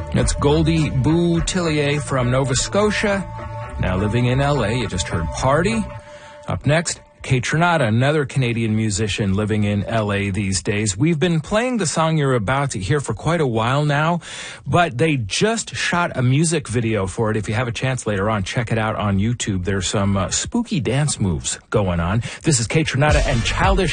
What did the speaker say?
That's Goldie Boutillier from Nova Scotia, now living in L.A. You just heard Party. Up next, Kaytranada, another Canadian musician living in L.A. these days. We've been playing the song you're about to hear for quite a while now, but they just shot a music video for it. If you have a chance later on, check it out on YouTube. There's some spooky dance moves going on. This is Kaytranada and Childish